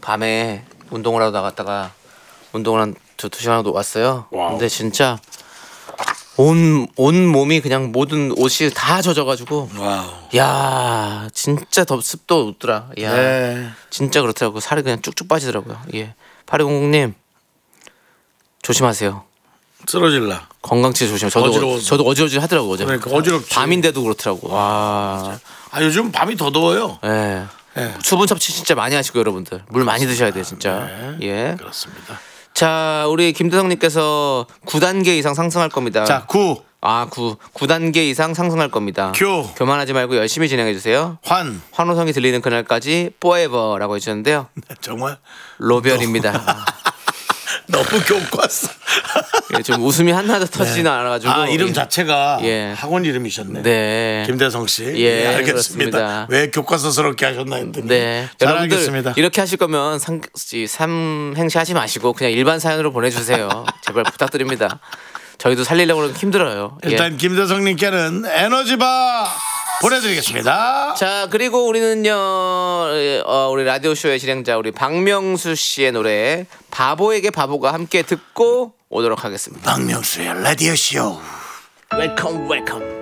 밤에 운동을 하러 나갔다가 운동을 한 2시간 정도 왔어요. 와우. 근데 진짜 온 몸이 그냥 모든 옷이 다 젖어가지고 와우. 야 진짜 습도 없더라. 야 네. 진짜 그렇더라고. 살이 그냥 쭉쭉 빠지더라고요. 예. 8200님 조심하세요. 쓰러질라. 건강 진짜 조심해. 어지러워서. 저도 어지러지 하더라고 어제. 그러니까 어지럽지. 밤인데도 그렇더라고. 와. 요즘 밤이 더 더워요. 예. 네. 수분 섭취 진짜 많이 하시고 여러분들 물 많이 드셔야 돼요 진짜. 네. 예. 그렇습니다. 자 우리 김대성님께서 9단계 이상 상승할 겁니다. 자, 9. 9단계 이상 상승할 겁니다. 교만하지 말고 열심히 진행해 주세요. 환호성이 들리는 그날까지 forever라고 해주셨는데요. 정말 로별입니다. 너무 교과서. 예, 좀 웃음이 하나도 터지지는 않아가지고 이름 자체가 예. 학원 이름이셨네. 네. 김대성 씨. 예, 알겠습니다. 그렇습니다. 왜 교과서스럽게 하셨나 했더니. 네. 잘 여러분들 알겠습니다. 이렇게 하실 거면 삼행시 하지 마시고 그냥 일반 사연으로 보내주세요. 제발 부탁드립니다. 저희도 살리려고 하면 힘들어요. 일단 김대성님께는 에너지바 보내드리겠습니다. 자 그리고 우리는요 우리 라디오쇼의 진행자 우리 박명수 씨의 노래 바보에게 바보가 함께 듣고 오도록 하겠습니다. 박명수의 라디오쇼. 웰컴 웰컴.